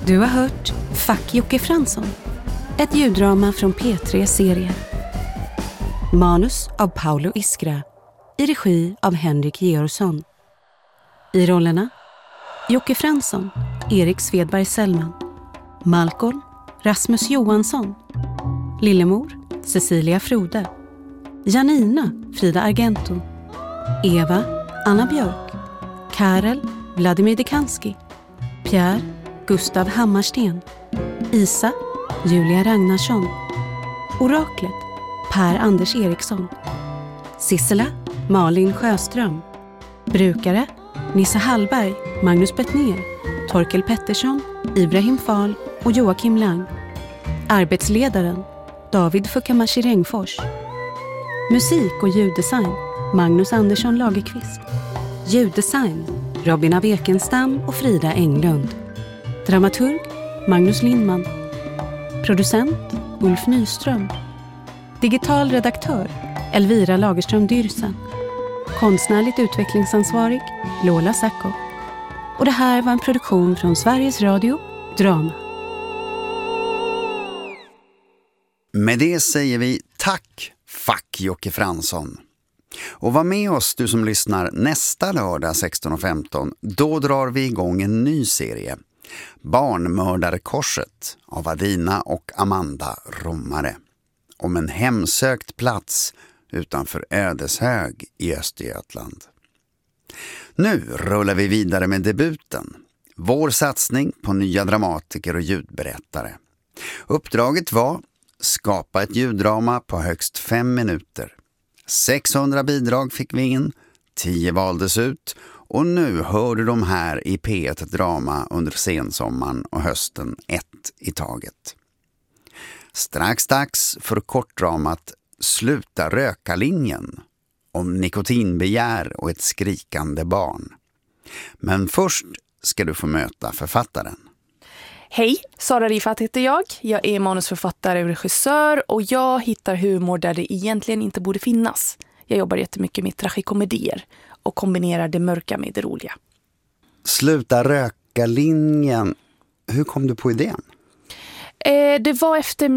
Du har hört Fuck Jocke Fransson, ett ljuddrama från P3 serie. Manus av Paolo Iskra, i regi av Henrik Georgsson. I rollerna Jocke Fransson, Erik Svedberg Sellman, Malcolm, Rasmus Johansson, Lillemor, Cecilia Frode, Janina, Frida Argento, Eva, Anna Björk, Karel, Vladimir Dekanski, Pierre, Gustav Hammarsten, Isa, Julia Ragnarsson, Oraklet, Per Anders Eriksson, Sissela, Malin Sjöström, Brukare, Nisse Hallberg, Magnus Bettner, Torkel Pettersson, Ibrahim Fahl och Joakim Lang. Arbetsledaren, David Fukamashi Rengfors. Musik och ljuddesign, Magnus Andersson Lagerqvist. Ljuddesign, Robin av Ekenstam och Frida Englund. Dramaturg, Magnus Lindman. Producent, Ulf Nyström. Digital redaktör, Elvira Lagerström Dyrsen. Konstnärligt utvecklingsansvarig, Lola Sacco. Och det här var en produktion från Sveriges Radio, Drama. Med det säger vi tack, Fuck Jocke Fransson. Och var med oss du som lyssnar nästa lördag 16:15. Då drar vi igång en ny serie. Barnmördarkorset av Adina och Amanda Romare. Om en hemsökt plats utanför Ödeshög i Östergötland. Nu rullar vi vidare med debuten. Vår satsning på nya dramatiker och ljudberättare. Uppdraget var skapa ett ljuddrama på högst 5 minuter. 600 bidrag fick vi in, 10 valdes ut och nu hör du de här i P1 Drama under sensommaren och hösten 1 i taget. Strax dags för kortdramat Sluta röka-linjen om nikotinbegär och ett skrikande barn. Men först ska du få möta författaren. Hej, Sara Rifat heter jag. Jag är manusförfattare och regissör och jag hittar humor där det egentligen inte borde finnas. Jag jobbar jättemycket med tragikomedier och kombinerar det mörka med det roliga. Sluta röka-linjen. Hur kom du på idén? Det var efter